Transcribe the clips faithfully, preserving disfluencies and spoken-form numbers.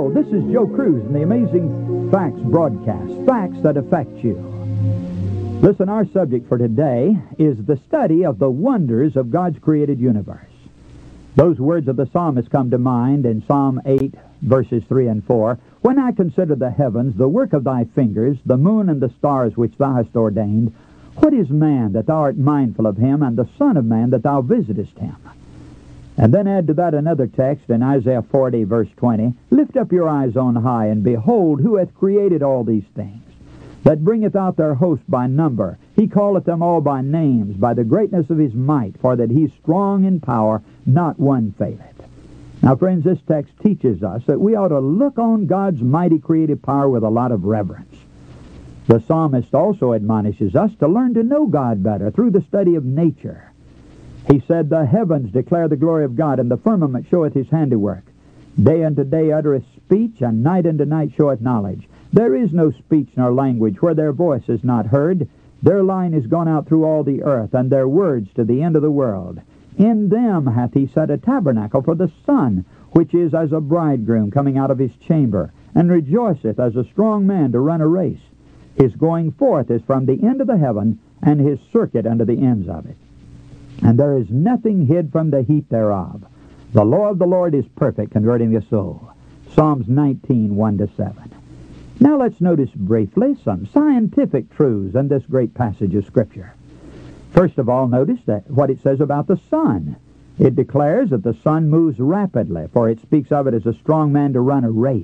Hello, this is Joe Cruz in the Amazing Facts broadcast, facts that affect you. Listen, our subject for today is the study of the wonders of God's created universe. Those words of the psalmist come to mind in Psalm eight, verses three and four. When I consider the heavens, the work of thy fingers, the moon and the stars which thou hast ordained, what is man that thou art mindful of him, and the son of man that thou visitest him? And then add to that another text in Isaiah forty, verse twenty. Lift up your eyes on high, and behold, who hath created all these things, that bringeth out their host by number. He calleth them all by names, by the greatness of his might, for that he is strong in power, not one faileth. Now, friends, this text teaches us that we ought to look on God's mighty creative power with a lot of reverence. The psalmist also admonishes us to learn to know God better through the study of nature. He said, the heavens declare the glory of God, and the firmament showeth his handiwork. Day unto day uttereth speech, and night unto night showeth knowledge. There is no speech nor language where their voice is not heard. Their line is gone out through all the earth, and their words to the end of the world. In them hath he set a tabernacle for the sun, which is as a bridegroom coming out of his chamber, and rejoiceth as a strong man to run a race. His going forth is from the end of the heaven, and his circuit unto the ends of it. And there is nothing hid from the heat thereof. The law of the Lord is perfect, converting the soul. Psalms nineteen, one to seven. Now let's notice briefly some scientific truths in this great passage of Scripture. First of all, notice that what it says about the sun. It declares that the sun moves rapidly, for it speaks of it as a strong man to run a race.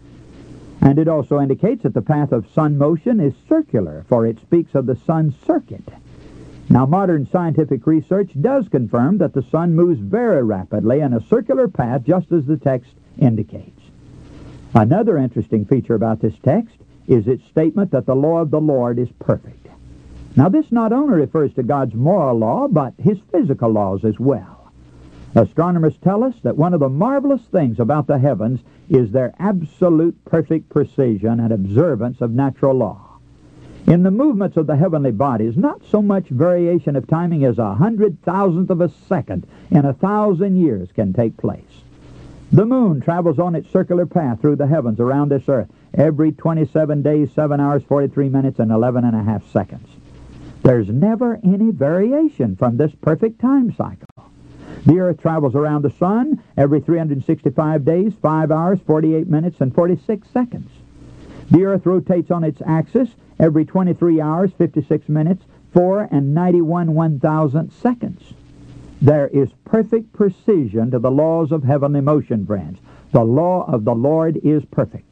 And it also indicates that the path of sun motion is circular, for it speaks of the sun's circuit. Now, modern scientific research does confirm that the sun moves very rapidly in a circular path, just as the text indicates. Another interesting feature about this text is its statement that the law of the Lord is perfect. Now, this not only refers to God's moral law, but his physical laws as well. Astronomers tell us that one of the marvelous things about the heavens is their absolute perfect precision and observance of natural law. In the movements of the heavenly bodies, not so much variation of timing as a hundred thousandth of a second in a thousand years can take place. The moon travels on its circular path through the heavens around this earth every twenty-seven days, seven hours, forty-three minutes, and eleven and a half seconds. There's never any variation from this perfect time cycle. The earth travels around the sun every three hundred sixty-five days, five hours, forty-eight minutes, and forty-six seconds. The earth rotates on its axis every twenty-three hours, fifty-six minutes, four and ninety-one one-thousandth seconds. There is perfect precision to the laws of heavenly motion, friends. The law of the Lord is perfect.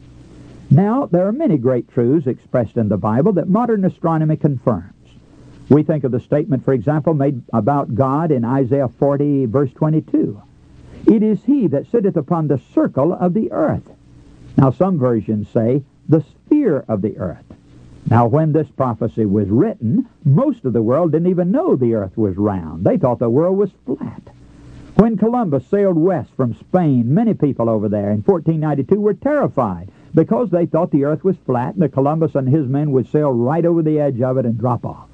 Now, there are many great truths expressed in the Bible that modern astronomy confirms. We think of the statement, for example, made about God in Isaiah forty, verse twenty-two. It is he that sitteth upon the circle of the earth. Now, some versions say, the sphere of the earth. Now, when this prophecy was written, most of the world didn't even know the earth was round. They thought the world was flat. When Columbus sailed west from Spain, many people over there in fourteen ninety-two were terrified because they thought the earth was flat and that Columbus and his men would sail right over the edge of it and drop off.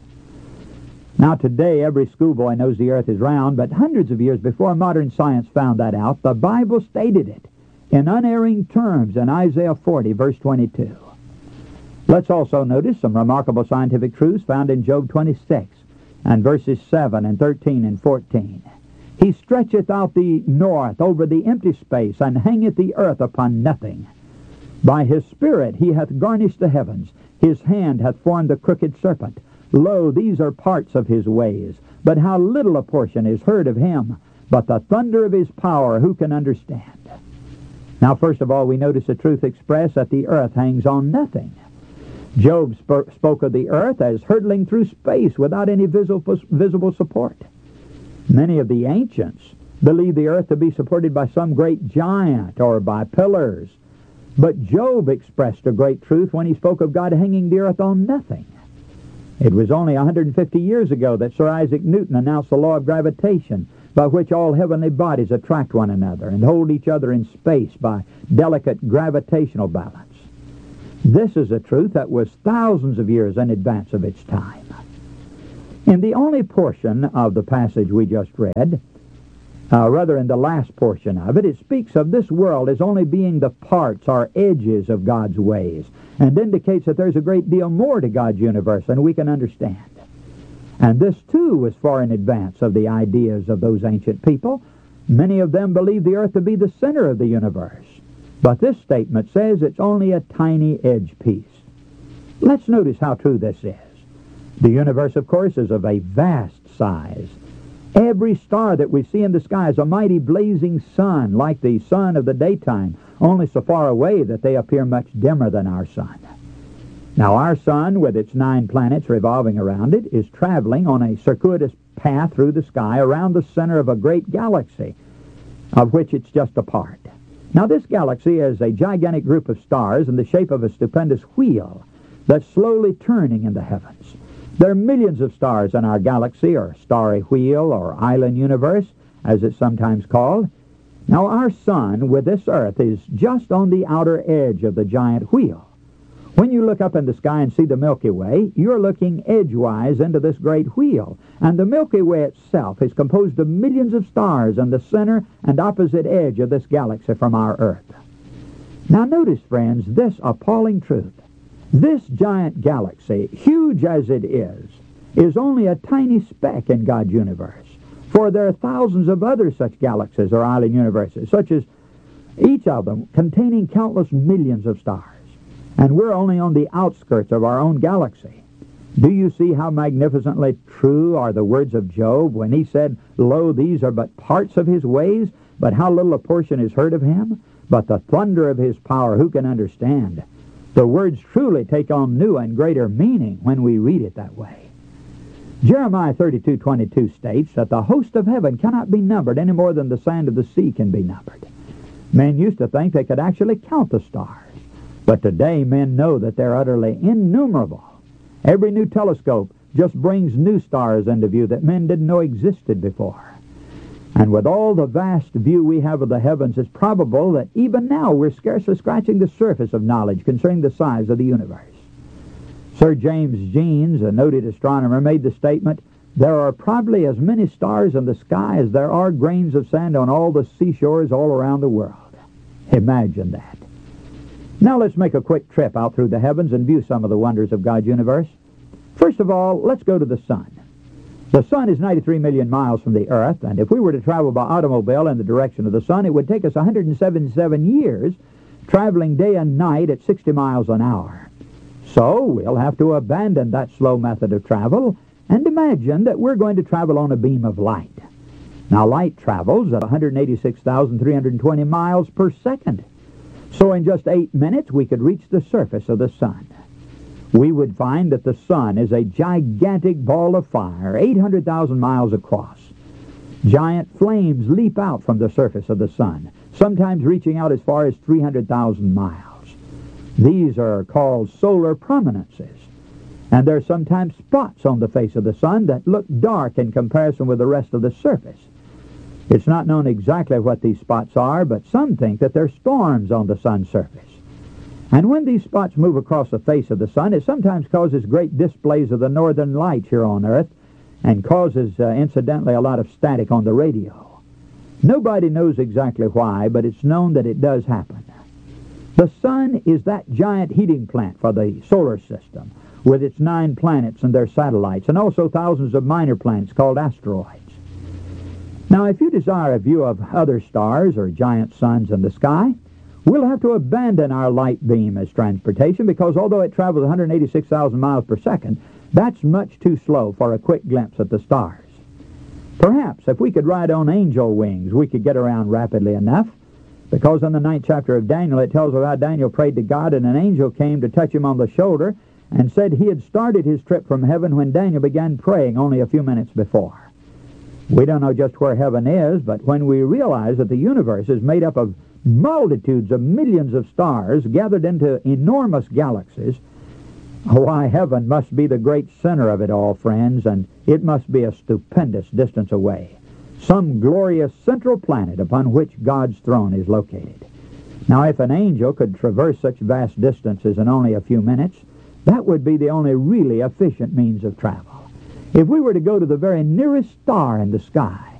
Now, today, every schoolboy knows the earth is round, but hundreds of years before modern science found that out, the Bible stated it in unerring terms in Isaiah forty, verse twenty-two. Let's also notice some remarkable scientific truths found in Job twenty-six and verses seven and thirteen and fourteen. He stretcheth out the north over the empty space, and hangeth the earth upon nothing. By his Spirit he hath garnished the heavens. His hand hath formed the crooked serpent. Lo, these are parts of his ways. But how little a portion is heard of him. But the thunder of his power who can understand? Now, first of all, we notice the truth expressed that the earth hangs on nothing. Job sp- spoke of the earth as hurtling through space without any visible, visible support. Many of the ancients believed the earth to be supported by some great giant or by pillars. But Job expressed a great truth when he spoke of God hanging the earth on nothing. It was only one hundred fifty years ago that Sir Isaac Newton announced the law of gravitation, by which all heavenly bodies attract one another and hold each other in space by delicate gravitational balance. This is a truth that was thousands of years in advance of its time. In the only portion of the passage we just read, Uh, rather, in the last portion of it, it speaks of this world as only being the parts or edges of God's ways, and indicates that there's a great deal more to God's universe than we can understand. And this, too, was far in advance of the ideas of those ancient people. Many of them believed the earth to be the center of the universe. But this statement says it's only a tiny edge piece. Let's notice how true this is. The universe, of course, is of a vast size. Every star that we see in the sky is a mighty blazing sun, like the sun of the daytime, only so far away that they appear much dimmer than our sun. Now, our sun, with its nine planets revolving around it, is traveling on a circuitous path through the sky around the center of a great galaxy, of which it's just a part. Now, this galaxy is a gigantic group of stars in the shape of a stupendous wheel that's slowly turning in the heavens. There are millions of stars in our galaxy, or starry wheel, or island universe, as it's sometimes called. Now, our sun, with this earth, is just on the outer edge of the giant wheel. When you look up in the sky and see the Milky Way, you're looking edgewise into this great wheel. And the Milky Way itself is composed of millions of stars on the center and opposite edge of this galaxy from our Earth. Now notice, friends, this appalling truth. This giant galaxy, huge as it is, is only a tiny speck in God's universe. For there are thousands of other such galaxies or island universes, such as each of them containing countless millions of stars. And we're only on the outskirts of our own galaxy. Do you see how magnificently true are the words of Job when he said, "Lo, these are but parts of his ways, but how little a portion is heard of him? But the thunder of his power, who can understand?" The words truly take on new and greater meaning when we read it that way. Jeremiah thirty-two twenty-two states that the host of heaven cannot be numbered any more than the sand of the sea can be numbered. Men used to think they could actually count the stars. But today men know that they're utterly innumerable. Every new telescope just brings new stars into view that men didn't know existed before. And with all the vast view we have of the heavens, it's probable that even now we're scarcely scratching the surface of knowledge concerning the size of the universe. Sir James Jeans, a noted astronomer, made the statement, "There are probably as many stars in the sky as there are grains of sand on all the seashores all around the world." Imagine that. Now let's make a quick trip out through the heavens and view some of the wonders of God's universe. First of all, let's go to the sun. The sun is ninety-three million miles from the earth, and if we were to travel by automobile in the direction of the sun, it would take us one hundred seventy-seven years, traveling day and night at sixty miles an hour. So we'll have to abandon that slow method of travel and imagine that we're going to travel on a beam of light. Now, light travels at one hundred eighty-six thousand three hundred twenty miles per second. So in just eight minutes, we could reach the surface of the sun. We would find that the sun is a gigantic ball of fire, eight hundred thousand miles across. Giant flames leap out from the surface of the sun, sometimes reaching out as far as three hundred thousand miles. These are called solar prominences, and there are sometimes spots on the face of the sun that look dark in comparison with the rest of the surface. It's not known exactly what these spots are, but some think that they're storms on the sun's surface. And when these spots move across the face of the sun, it sometimes causes great displays of the northern lights here on Earth and causes, uh, incidentally, a lot of static on the radio. Nobody knows exactly why, but it's known that it does happen. The sun is that giant heating plant for the solar system, with its nine planets and their satellites, and also thousands of minor planets called asteroids. Now, if you desire a view of other stars or giant suns in the sky, we'll have to abandon our light beam as transportation because although it travels one hundred eighty-six thousand miles per second, that's much too slow for a quick glimpse at the stars. Perhaps if we could ride on angel wings, we could get around rapidly enough, because in the ninth chapter of Daniel, it tells of how Daniel prayed to God, and an angel came to touch him on the shoulder and said he had started his trip from heaven when Daniel began praying only a few minutes before. We don't know just where heaven is, but when we realize that the universe is made up of multitudes of millions of stars gathered into enormous galaxies, why, heaven must be the great center of it all, friends, and it must be a stupendous distance away. Some glorious central planet upon which God's throne is located. Now, if an angel could traverse such vast distances in only a few minutes, that would be the only really efficient means of travel. If we were to go to the very nearest star in the sky,